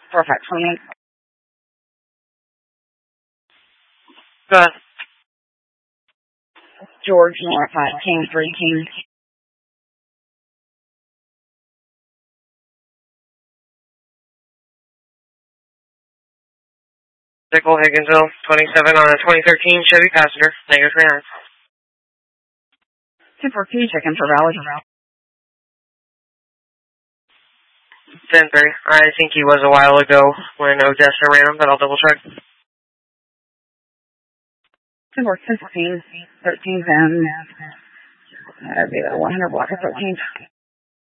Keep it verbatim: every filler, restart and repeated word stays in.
Perfect. twenty-eight. Go ahead. George North at King three King. Nickel Higginsville, twenty-seven on a twenty thirteen Chevy Passenger, negative twenty-nine. ten four P, checking for Valley. ten three. I think he was a while ago when Odessa ran him, but I'll double check. ten four, ten fourteen, thirteen Van. That'd be the one hundred block of thirteen.